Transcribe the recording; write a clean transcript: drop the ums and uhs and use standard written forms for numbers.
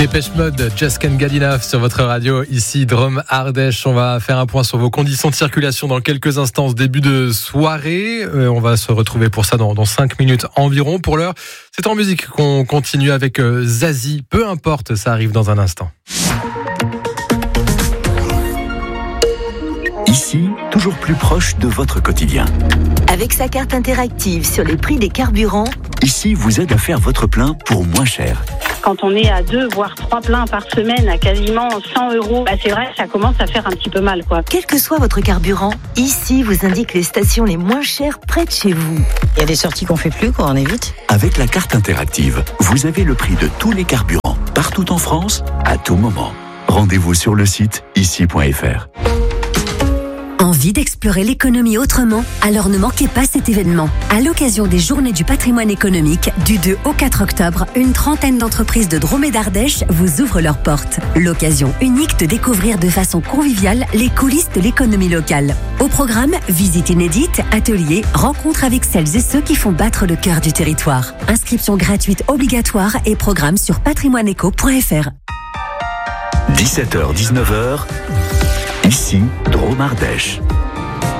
Dépêche Mode, Just Can't Get Enough sur votre radio, ici Drôme Ardèche. On va faire un point sur vos conditions de circulation dans quelques instants, début de soirée. On va se retrouver pour ça dans 5 minutes environ. Pour l'heure, c'est en musique qu'on continue avec Zazie. Peu importe, ça arrive dans un instant. Ici, toujours plus proche de votre quotidien. Avec sa carte interactive sur les prix des carburants, Ici vous aide à faire votre plein pour moins cher. Quand on est à 2 voire 3 pleins par semaine à quasiment 100 €, c'est vrai que ça commence à faire un petit peu mal, quoi. quel que soit votre carburant, ici vous indique les stations les moins chères près de chez vous. Il y a des sorties qu'on fait plus, quoi, on évite. Avec la carte interactive, vous avez le prix de tous les carburants, partout en France, à tout moment. Rendez-vous sur le site ici.fr. Envie d'explorer l'économie autrement? Alors ne manquez pas cet événement. À l'occasion des Journées du patrimoine économique, du 2 au 4 octobre, une trentaine d'entreprises de Drôme et d'Ardèche vous ouvrent leurs portes. L'occasion unique de découvrir de façon conviviale les coulisses de l'économie locale. Au programme, visites inédites, ateliers, rencontres avec celles et ceux qui font battre le cœur du territoire. Inscription gratuite obligatoire et programme sur patrimoineeco.fr. 17h-19h, ici Drôme Ardèche.